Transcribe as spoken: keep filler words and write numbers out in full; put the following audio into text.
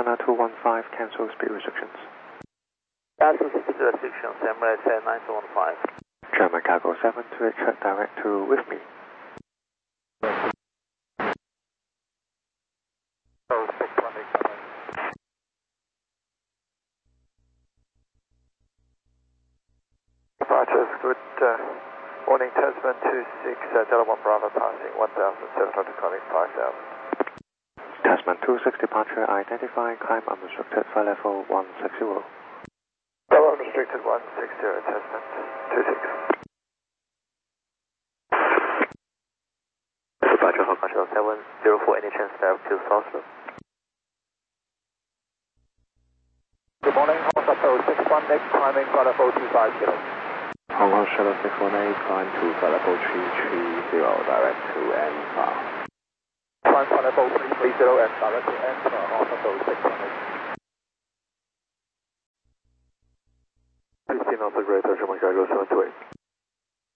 Cessna two one five, cancel speed restrictions. Cancel speed restrictions, Emirates Air nine two one five. German Cargo seven to Richard, direct to with me. Oh, six one eight seven. Departures, good uh, morning, Tasman two six, uh, Delta one Bravo passing one thousand seven hundred, calling five thousand. Tasman two six departure, identifying climb unrestricted, flight level one sixty. Bravo unrestricted one sixty, Tasman two six. Departure Hong Kong Shuttle seven zero four, any chance direct to Southland? Good morning, Hong Kong Shuttle six one eight, climbing flight level two five zero. Hong Kong Shuttle six one eight, climb to flight level three three zero, direct to N F A. Climb flight level three three zero and direct to N F A, Hong Kong Shuttle six one eight. Please see North Greater German Cargo seven two eight.